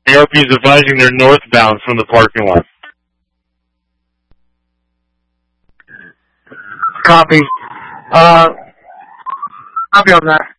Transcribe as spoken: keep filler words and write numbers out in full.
A R P is advising they're northbound from the parking lot. Copy. Uh, copy on that.